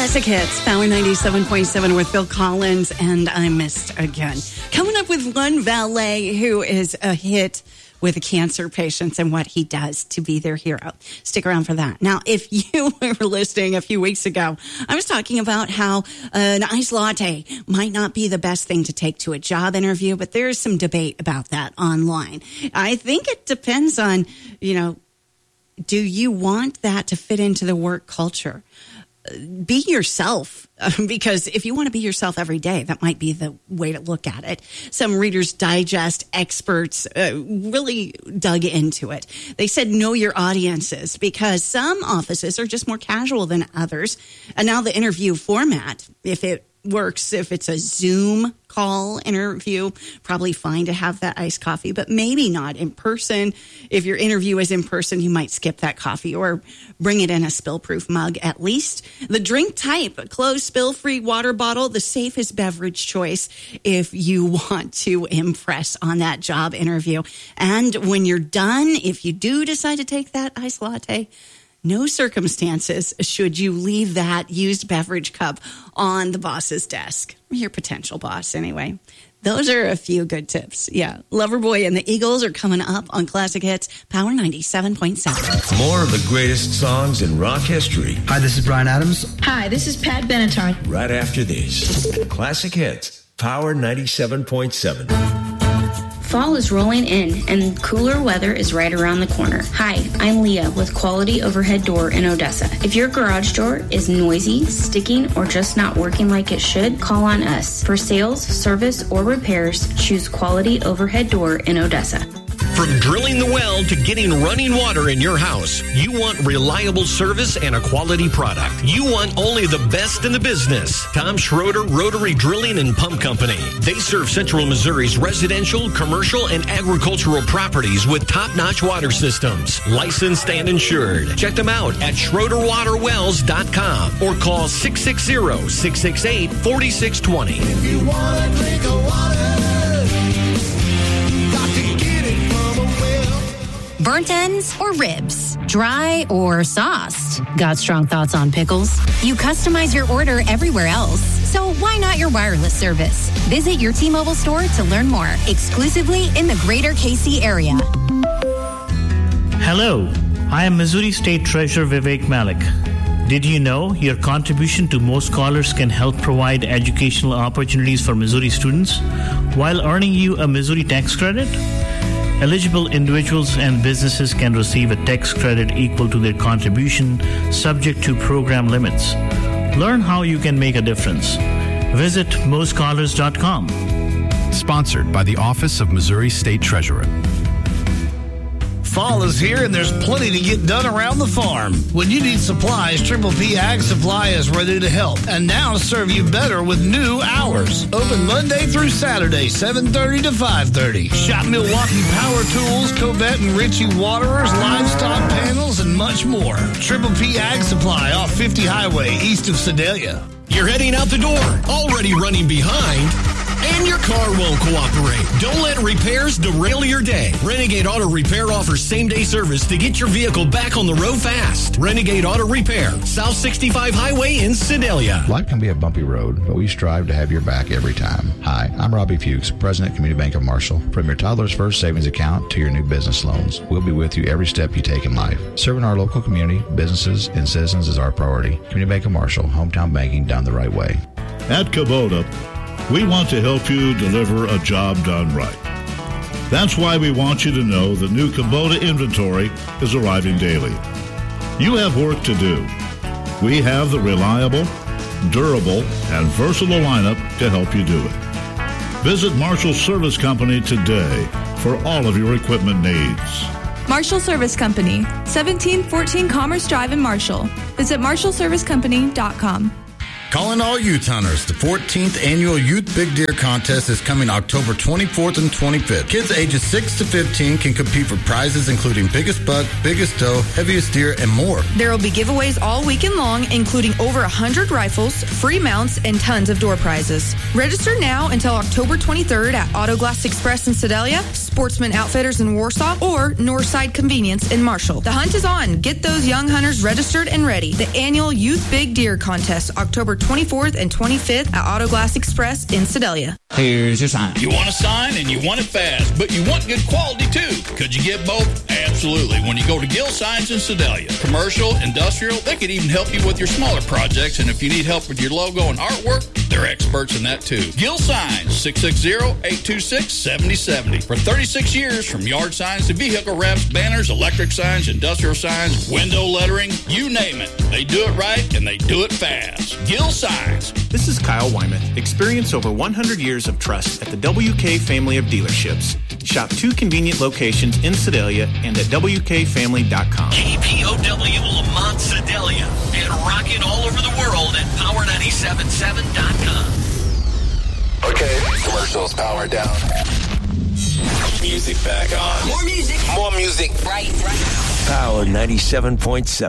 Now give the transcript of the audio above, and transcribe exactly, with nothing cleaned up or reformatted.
Classic Hits, Power ninety-seven point seven with Phil Collins and I Missed Again. Coming up with one valet who is a hit with cancer patients and what he does to be their hero. Stick around for that. Now, if you were listening a few weeks ago, I was talking about how an iced latte might not be the best thing to take to a job interview, but there's some debate about that online. I think it depends on, you know, do you want that to fit into the work culture? Be yourself, because if you want to be yourself every day, that might be the way to look at it. Some Reader's Digest experts uh, really dug into it. They said know your audiences, because some offices are just more casual than others. And now the interview format, if it works, if it's a Zoom call interview, probably fine to have that iced coffee, but maybe not in person. If your interview is in person, you might skip that coffee or bring it in a spill-proof mug at least. The drink type, a closed spill-free water bottle, the safest beverage choice if you want to impress on that job interview. And when you're done, if you do decide to take that iced latte, no circumstances should you leave that used beverage cup on the boss's desk. Your potential boss, anyway. Those are a few good tips. Yeah. Loverboy and the Eagles are coming up on Classic Hits, Power ninety-seven point seven. More of the greatest songs in rock history. Hi, this is Brian Adams. Hi, this is Pat Benatar. Right after this. Classic Hits, Power ninety-seven point seven. Fall is rolling in, and cooler weather is right around the corner. Hi, I'm Leah with Quality Overhead Door in Odessa. If your garage door is noisy, sticking, or just not working like it should, call on us. For sales, service, or repairs, choose Quality Overhead Door in Odessa. From drilling the well to getting running water in your house, you want reliable service and a quality product. You want only the best in the business. Tom Schroeder Rotary Drilling and Pump Company. They serve Central Missouri's residential, commercial, and agricultural properties with top-notch water systems. Licensed and insured. Check them out at schroeder water wells dot com or call six six zero, six six eight, four six two zero. If you want to drink a water, got to get it from a well. Burnt ends or ribs? Dry or sauced? Got strong thoughts on pickles? You customize your order everywhere else, so why not your wireless service? Visit your T-Mobile store to learn more, exclusively in the greater K C area. Hello, I am Missouri State Treasurer Vivek Malik. Did you know your contribution to Most Scholars can help provide educational opportunities for Missouri students while earning you a Missouri tax credit? Eligible individuals and businesses can receive a tax credit equal to their contribution, subject to program limits. Learn how you can make a difference. Visit most scholars dot com. Sponsored by the Office of Missouri State Treasurer. Fall is here, and there's plenty to get done around the farm. When you need supplies, Triple P Ag Supply is ready to help, and now to serve you better with new hours. Open Monday through Saturday, seven thirty to five thirty. Shop Milwaukee Power Tools, Covette and Ritchie Waterers, livestock panels, and much more. Triple P Ag Supply off fifty Highway, east of Sedalia. You're heading out the door, already running behind, and your car won't cooperate. Don't let repairs derail your day. Renegade Auto Repair offers same-day service to get your vehicle back on the road fast. Renegade Auto Repair, South sixty-five Highway in Sedalia. Life can be a bumpy road, but we strive to have your back every time. Hi, I'm Robbie Fuchs, President, Community Bank of Marshall. From your toddler's first savings account to your new business loans, we'll be with you every step you take in life. Serving our local community, businesses, and citizens is our priority. Community Bank of Marshall, hometown banking done the right way. At Kubota, we want to help you deliver a job done right. That's why we want you to know the new Kubota inventory is arriving daily. You have work to do. We have the reliable, durable, and versatile lineup to help you do it. Visit Marshall Service Company today for all of your equipment needs. Marshall Service Company, seventeen fourteen Commerce Drive in Marshall. Visit marshall service company dot com. Calling all youth hunters. The fourteenth Annual Youth Big Deer Contest is coming October twenty-fourth and twenty-fifth. Kids ages six to fifteen can compete for prizes including biggest buck, biggest doe, heaviest deer, and more. There will be giveaways all weekend long, including over one hundred rifles, free mounts, and tons of door prizes. Register now until October twenty-third at Auto Glass Express in Sedalia, Sportsman Outfitters in Warsaw, or Northside Convenience in Marshall. The hunt is on. Get those young hunters registered and ready. The annual Youth Big Deer Contest, October twenty-fourth and twenty-fifth at Auto Glass Express in Sedalia. Here's your sign. You want a sign and you want it fast, but you want good quality too. Could you get both? Absolutely. When you go to Gill Signs in Sedalia, commercial, industrial, they could even help you with your smaller projects. And if you need help with your logo and artwork, they're experts in that too. Gill Signs, six six zero, eight two six, seven zero seven zero. For thirty-six years, from yard signs to vehicle wraps, banners, electric signs, industrial signs, window lettering, you name it. They do it right and they do it fast. Gill Signs. This is Kyle Wyman. Experience over one hundred years of trust at the W K family of dealerships. Shop two convenient locations in Sedalia and at W K family dot com. K P O W Lamont Sedalia and rocking all over the world at power nine seven seven dot com. Okay, commercials power down. Music back on. More music. More music. Right, right now. Power ninety-seven point seven.